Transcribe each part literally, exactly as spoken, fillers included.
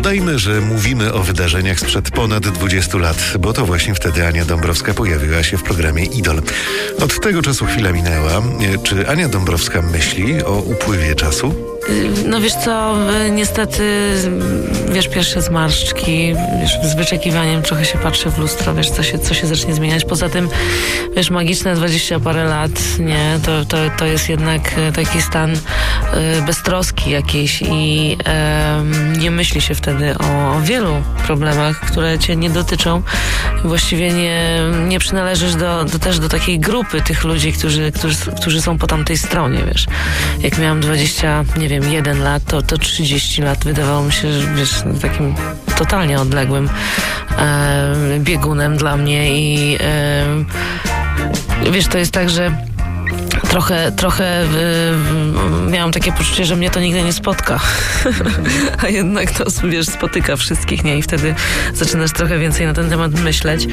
Dodajmy, że mówimy o wydarzeniach sprzed ponad dwudziestu lat, bo to właśnie wtedy Ania Dąbrowska pojawiła się w programie Idol. Od tego czasu chwila minęła. Czy Ania Dąbrowska myśli o upływie czasu? No wiesz co, niestety, wiesz, pierwsze zmarszczki, wiesz, z wyczekiwaniem trochę się patrzę w lustro, wiesz, co się, co się zacznie zmieniać. Poza tym, wiesz, magiczne dwadzieścia parę lat, nie, to, to, to jest jednak taki stan y, beztroski jakiejś i y, nie myśli się wtedy o, o wielu problemach, które cię nie dotyczą. Właściwie nie, nie przynależysz do, do, też do takiej grupy tych ludzi, którzy, którzy, którzy są po tamtej stronie, wiesz. Jak miałam dwadzieścia, nie wiem, jeden lat, to, to trzydzieści lat wydawało mi się, że wiesz, takim totalnie odległym e, biegunem dla mnie i e, wiesz, to jest tak, że Trochę, trochę y, miałam takie poczucie, że mnie to nigdy nie spotka. A jednak to, wiesz, spotyka wszystkich, nie? I wtedy zaczynasz trochę więcej na ten temat myśleć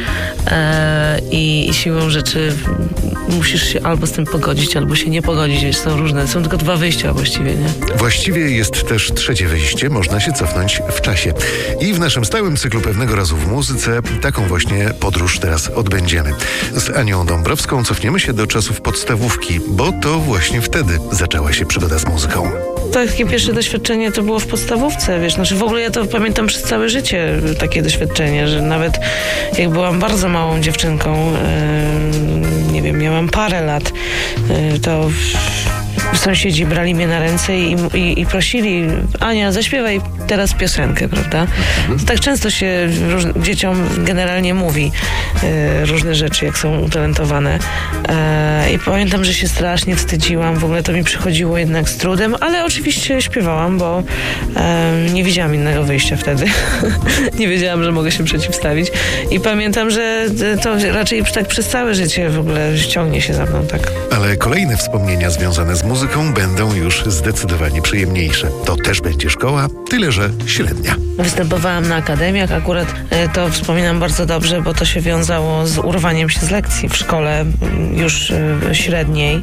e, i, i siłą rzeczy musisz się albo z tym pogodzić, albo się nie pogodzić. Wiesz, są różne, są tylko dwa wyjścia właściwie, nie? Właściwie jest też trzecie wyjście, można się cofnąć w czasie. I w naszym stałym cyklu Pewnego razu w muzyce taką właśnie podróż teraz odbędziemy. Z Anią Dąbrowską cofniemy się do czasów podstawówki, bo to właśnie wtedy zaczęła się przygoda z muzyką. Takie pierwsze doświadczenie to było w podstawówce, wiesz, znaczy w ogóle ja to pamiętam przez całe życie, takie doświadczenie, że nawet jak byłam bardzo małą dziewczynką, yy, nie wiem, miałam parę lat, yy, to sąsiedzi brali mnie na ręce i, i, i prosili: Ania, zaśpiewaj teraz piosenkę, prawda? To tak często się róż, dzieciom generalnie mówi e, różne rzeczy, jak są utalentowane. E, I pamiętam, że się strasznie wstydziłam, w ogóle to mi przychodziło jednak z trudem, ale oczywiście śpiewałam, bo e, nie widziałam innego wyjścia wtedy. Nie wiedziałam, że mogę się przeciwstawić. I pamiętam, że to raczej tak przez całe życie w ogóle ściągnie się za mną, tak. Ale kolejne wspomnienia związane z muzyką będą już zdecydowanie przyjemniejsze. To też będzie szkoła, tyle że średnia. Występowałam na akademiach, akurat to wspominam bardzo dobrze, bo to się wiązało z urwaniem się z lekcji w szkole już średniej.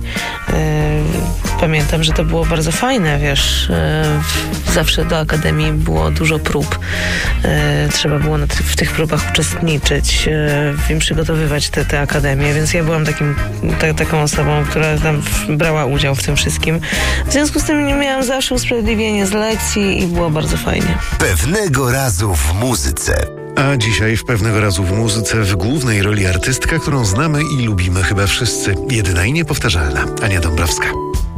Pamiętam, że to było bardzo fajne, wiesz, zawsze do akademii było dużo prób. Trzeba było w tych próbach uczestniczyć, im przygotowywać te, te akademie, więc ja byłam takim, ta, taką osobą, która tam brała udział w tym wszystkim. W związku z tym nie miałam zawsze usprawiedliwienie z lekcji i było bardzo fajnie. Pewnego razu w muzyce. A dzisiaj w Pewnego razu w muzyce w głównej roli artystka, którą znamy i lubimy chyba wszyscy. Jedyna i niepowtarzalna Ania Dąbrowska.